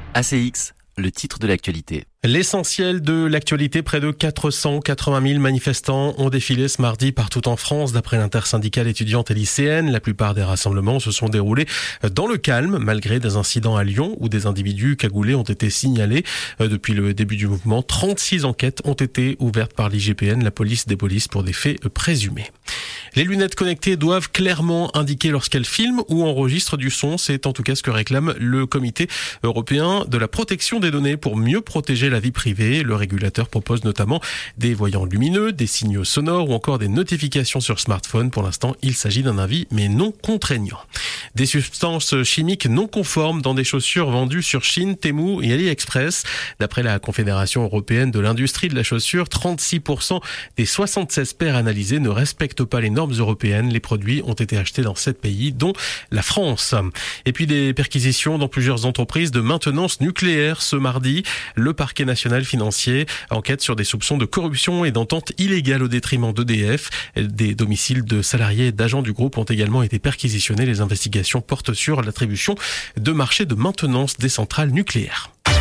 ACX, le titre de l'actualité. L'essentiel de l'actualité, près de 480 000 manifestants ont défilé ce mardi partout en France. D'après l'intersyndicale étudiante et lycéenne, la plupart des rassemblements se sont déroulés dans le calme, malgré des incidents à Lyon où des individus cagoulés ont été signalés. Depuis le début du mouvement, 36 enquêtes ont été ouvertes par l'IGPN, la police des polices, pour des faits présumés. Les lunettes connectées doivent clairement indiquer lorsqu'elles filment ou enregistrent du son. C'est en tout cas ce que réclame le Comité européen de la protection des données pour mieux protéger la vie privée. Le régulateur propose notamment des voyants lumineux, des signaux sonores ou encore des notifications sur smartphone. Pour l'instant, il s'agit d'un avis mais non contraignant. Des substances chimiques non conformes dans des chaussures vendues sur Chine, Temu et AliExpress. D'après la Confédération européenne de l'industrie de la chaussure, 36% des 76 paires analysées ne respectent pas les normes européennes. Les produits ont été achetés dans 7 pays, dont la France. Et puis des perquisitions dans plusieurs entreprises de maintenance nucléaire ce mardi. Le parquet national financier enquête sur des soupçons de corruption et d'entente illégale au détriment d'EDF. Des domiciles de salariés et d'agents du groupe ont également été perquisitionnés. Les investigations portent sur l'attribution de marchés de maintenance des centrales nucléaires.